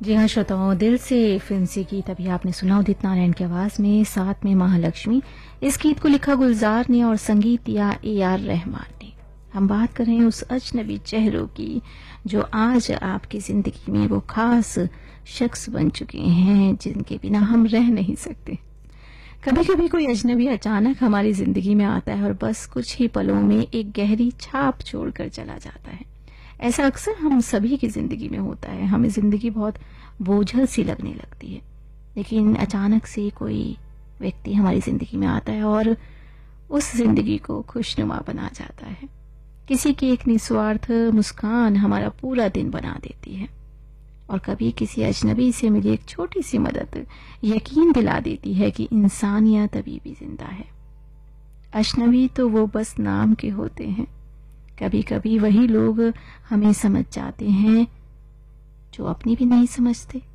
जी हाँ श्रोताओं, दिल से फिल्म से गीत अभी आपने सुना उदित नारायण की आवाज में, साथ में महालक्ष्मी। इस गीत को लिखा गुलजार ने और संगीत दिया AR रहमान ने। हम बात कर रहे हैं उस अजनबी चेहरों की जो आज आपकी जिंदगी में वो खास शख्स बन चुके हैं जिनके बिना हम रह नहीं सकते। कभी कभी कोई अजनबी अचानक हमारी जिंदगी में आता है और बस कुछ ही पलों में एक गहरी छाप छोड़कर चला जाता है। ऐसा अक्सर हम सभी की जिंदगी में होता है। हमें जिंदगी बहुत बोझल सी लगने लगती है, लेकिन अचानक से कोई व्यक्ति हमारी जिंदगी में आता है और उस जिंदगी को खुशनुमा बना जाता है। किसी की एक निस्वार्थ मुस्कान हमारा पूरा दिन बना देती है और कभी किसी अजनबी से मिली एक छोटी सी मदद यकीन दिला देती है कि इंसानियत अभी भी जिंदा है। अजनबी तो वो बस नाम के होते हैं। कभी कभी वही लोग हमें समझ जाते हैं जो अपनी भी नहीं समझते।